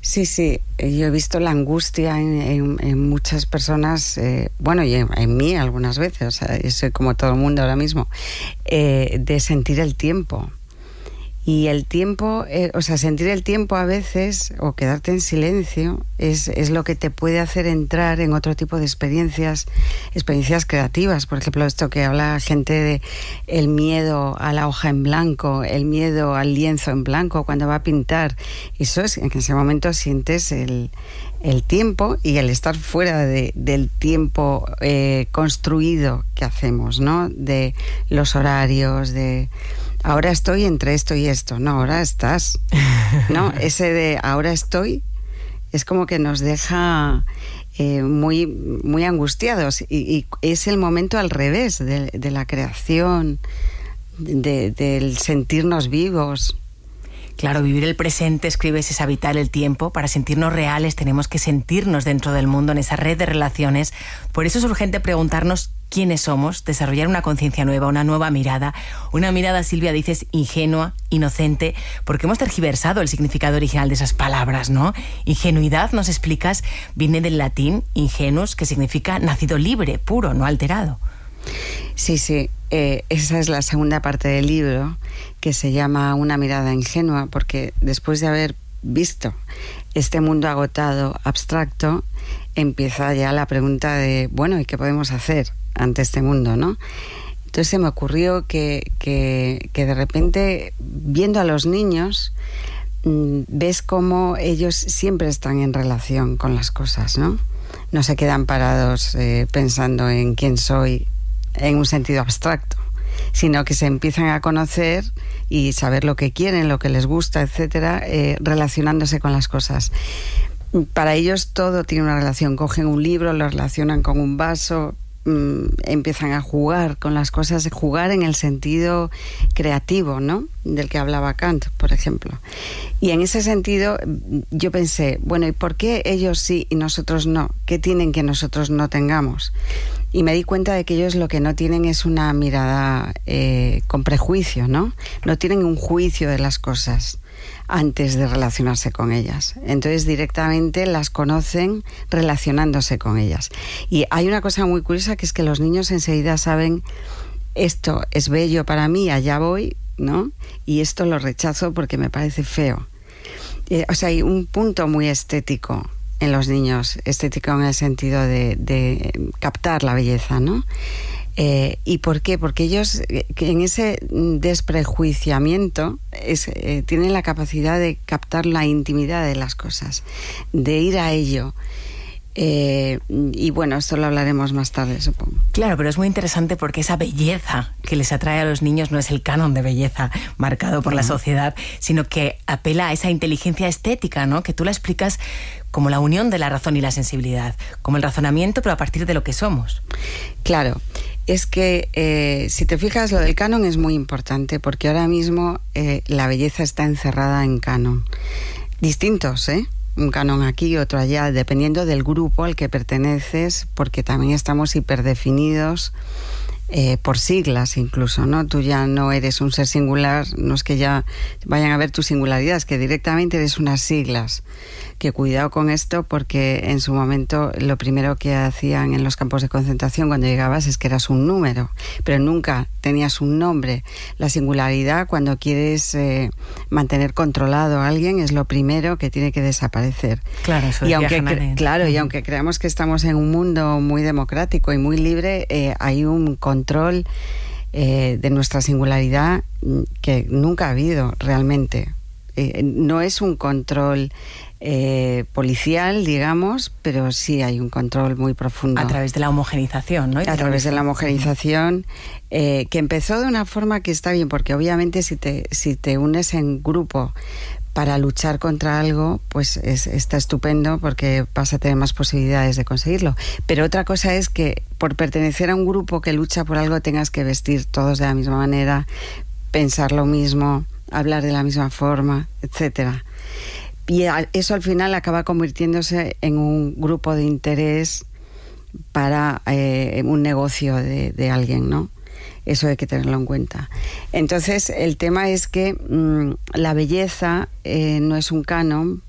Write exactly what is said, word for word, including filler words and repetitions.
Sí, sí, yo he visto la angustia en, en, en muchas personas, eh, bueno, y en, en mí algunas veces, o sea, yo soy como todo el mundo ahora mismo, eh, de sentir el tiempo. Y el tiempo, eh, o sea, sentir el tiempo a veces, o quedarte en silencio, es, es lo que te puede hacer entrar en otro tipo de experiencias, experiencias creativas. Por ejemplo, esto que habla gente de el miedo a la hoja en blanco, el miedo al lienzo en blanco cuando va a pintar. Eso es, en ese momento sientes el, el tiempo y el estar fuera de, del tiempo eh, construido que hacemos, ¿no? De los horarios, de... Ahora estoy entre esto y esto. No, ahora estás. No, ese de ahora estoy es como que nos deja eh, muy, muy angustiados. Y, y es el momento al revés de, de la creación, de, del sentirnos vivos. Claro, vivir el presente, escribes, es habitar el tiempo. Para sentirnos reales tenemos que sentirnos dentro del mundo, en esa red de relaciones. Por eso es urgente preguntarnos quiénes somos, desarrollar una conciencia nueva, una nueva mirada. Una mirada, Silvia, dices, ingenua, inocente, porque hemos tergiversado el significado original de esas palabras, ¿no? Ingenuidad, nos explicas, viene del latín ingenus, que significa nacido libre, puro, no alterado. Sí, sí. Eh, esa es la segunda parte del libro, que se llama Una mirada ingenua, porque después de haber visto este mundo agotado, abstracto, empieza ya la pregunta de, bueno, ¿y qué podemos hacer ante este mundo, no? Entonces se me ocurrió que, que, que de repente, viendo a los niños, mmm, ves cómo ellos siempre están en relación con las cosas, ¿no? No se quedan parados eh, pensando en quién soy, en un sentido abstracto, sino que se empiezan a conocer y saber lo que quieren, lo que les gusta, etcétera, eh, relacionándose con las cosas. Para ellos todo tiene una relación. Cogen un libro, lo relacionan con un vaso, mmm, empiezan a jugar con las cosas, jugar en el sentido creativo, ¿no? Del que hablaba Kant, por ejemplo. Y en ese sentido yo pensé, bueno, ¿y por qué ellos sí y nosotros no? ¿Qué tienen que nosotros no tengamos? Y me di cuenta de que ellos lo que no tienen es una mirada eh, con prejuicio, ¿no? No tienen un juicio de las cosas antes de relacionarse con ellas. Entonces directamente las conocen relacionándose con ellas. Y hay una cosa muy curiosa, que es que los niños enseguida saben, esto es bello para mí, allá voy, ¿no? Y esto lo rechazo porque me parece feo. Eh, o sea, hay un punto muy estético en los niños, estético en el sentido de, de captar la belleza, ¿no? Eh, ¿Y por qué? Porque ellos, que en ese desprejuiciamiento, es, eh, tienen la capacidad de captar la intimidad de las cosas, de ir a ello. Eh, y bueno, esto lo hablaremos más tarde, supongo. Claro, pero es muy interesante porque esa belleza que les atrae a los niños no es el canon de belleza marcado por la sociedad, sino que apela a esa inteligencia estética, ¿no? Que tú la explicas como la unión de la razón y la sensibilidad, como el razonamiento, pero a partir de lo que somos. Claro, es que eh, si te fijas, lo del canon es muy importante, porque ahora mismo eh, la belleza está encerrada en canon. Distintos, ¿eh? Un canon aquí, otro allá, dependiendo del grupo al que perteneces, porque también estamos hiperdefinidos eh, por siglas incluso, ¿no? Tú ya no eres un ser singular, no es que ya vayan a ver tu singularidad, es que directamente eres unas siglas. Que cuidado con esto, porque en su momento lo primero que hacían en los campos de concentración cuando llegabas es que eras un número, pero nunca tenías un nombre. La singularidad, cuando quieres eh, mantener controlado a alguien, es lo primero que tiene que desaparecer. Claro, eso y aunque cre- claro, y aunque creamos que estamos en un mundo muy democrático y muy libre, eh, hay un control eh, de nuestra singularidad que nunca ha habido realmente. Eh, no es un control Eh, policial, digamos, pero sí hay un control muy profundo. A través de la homogenización, ¿no? A través de la homogenización, eh, que empezó de una forma que está bien, porque obviamente si te, si te unes en grupo para luchar contra algo, pues es, está estupendo, porque vas a tener más posibilidades de conseguirlo. Pero otra cosa es que por pertenecer a un grupo que lucha por algo tengas que vestir todos de la misma manera, pensar lo mismo, hablar de la misma forma, etcétera. Y eso al final acaba convirtiéndose en un grupo de interés para eh, un negocio de, de alguien, ¿no? Eso hay que tenerlo en cuenta. Entonces, el tema es que mmm, la belleza eh, no es un canon,